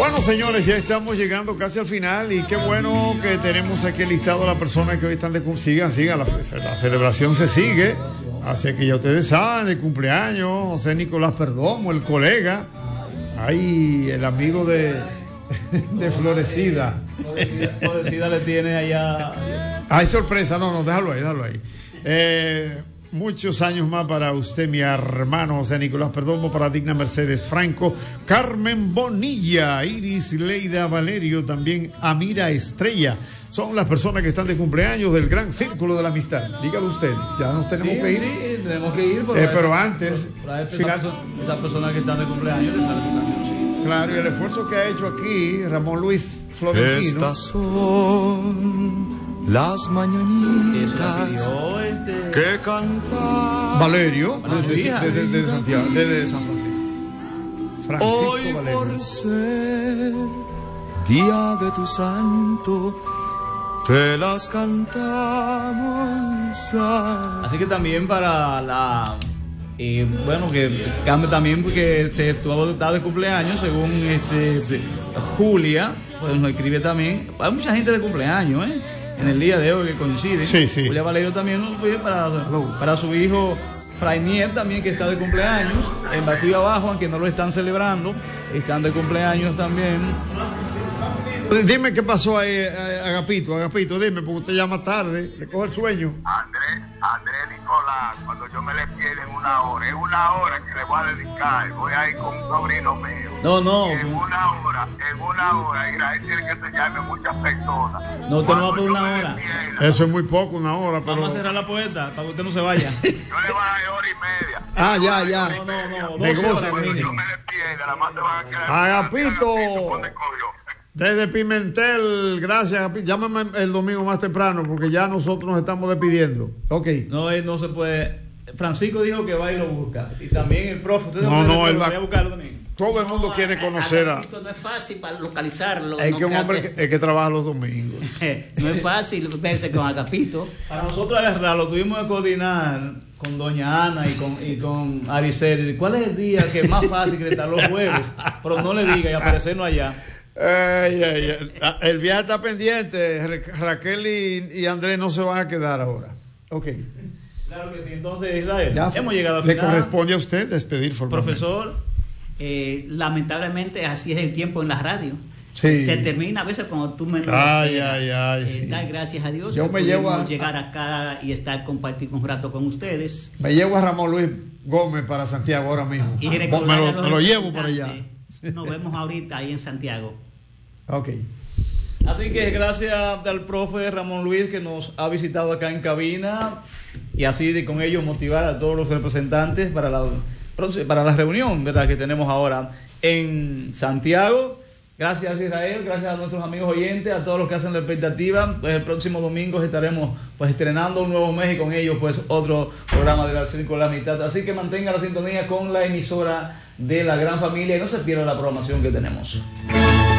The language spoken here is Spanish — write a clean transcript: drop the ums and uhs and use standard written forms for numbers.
Bueno, señores, ya estamos llegando casi al final y qué bueno que tenemos aquí listado a las personas que hoy están de cumpleaños. Sigan, la celebración se sigue. Así que ya ustedes saben, de cumpleaños, José Nicolás Perdomo, el colega. Ahí, el amigo de Florecida. Florecida le tiene allá. Hay sorpresa, no, déjalo ahí. Muchos años más para usted, mi hermano José Nicolás Perdomo, para Digna Mercedes Franco, Carmen Bonilla, Iris Leida Valerio, también Amira Estrella. Son las personas que están de cumpleaños del Gran Círculo de la Amistad. Dígalo usted, ya nos tenemos que ir. Sí, tenemos que ir. Pero antes... Esas personas que están de cumpleaños les sale su canción, sí. Claro, y el esfuerzo que ha hecho aquí Ramón Luis Florentino. Estas son las mañanitas que canta Valerio, desde Santiago, desde San Francisco. Hoy Valerio. Por ser día de tu santo, te las cantamos. Así que también para la... bueno, que cambie también porque tú estás de cumpleaños, según Julia, pues nos escribe también. Hay mucha gente de cumpleaños, en el día de hoy que coincide. Sí. Julia Valerio también nos pide para su hijo Frainier también, que está de cumpleaños, en Batido Abajo, aunque no lo están celebrando, están de cumpleaños también. Dime qué pasó ahí, Agapito, dime, porque usted llama tarde, le coge el sueño. Andrés Nicolás, cuando yo me le pierdo en una hora, es una hora que le voy a dedicar, voy a ir con un sobrino mío. No. En una hora, y la gente tiene que enseñarme muchas personas. No, te no va por una hora. Eso es muy poco, una hora, pero... Vamos a cerrar la puerta para que usted no se vaya. Yo le voy a dar hora y media. Ya. No, 12 horas. Cuando yo me le pierda, la más te van a quedar... Agapito. Desde Pimentel, gracias. Llámame el domingo más temprano porque ya nosotros nos estamos despidiendo. Ok. No se puede. Francisco dijo que va y lo busca. Y también el profe. ¿Usted no, él va a buscarlo también? Todo el mundo quiere conocer a... No es fácil para localizarlo. Es que un hombre que trabaja los domingos. No es fácil verse con Agapito. Para nosotros agarrarlo tuvimos que coordinar con doña Ana y con Aricel. ¿Cuál es el día que es más fácil que estar los jueves? Pero no le diga y aparecernos allá. El viaje está pendiente. Raquel y Andrés no se van a quedar ahora. Ok. Claro que sí. Entonces, Israel, ya hemos llegado al le final. corresponde a usted despedir formalmente. Profesor. Lamentablemente así es el tiempo en la radio. Sí. Se termina a veces cuando tú me sí. dar gracias a Dios. Yo me llevo a llegar acá y compartir un rato con ustedes. Me llevo a Ramón Luis Gómez para Santiago ahora mismo. Y me lo llevo para allá. Nos vemos ahorita ahí en Santiago. Ok. Así que gracias al profe Ramón Luis que nos ha visitado acá en cabina y así con ello motivar a todos los representantes para la reunión, ¿verdad?, que tenemos ahora en Santiago. Gracias, Israel, gracias a nuestros amigos oyentes, a todos los que hacen la expectativa. Pues el próximo domingo estaremos pues estrenando un nuevo mes y con ellos pues otro programa de Gran Círculo de la Amistad. Así que mantenga la sintonía con la emisora de la gran familia y no se pierda la programación que tenemos.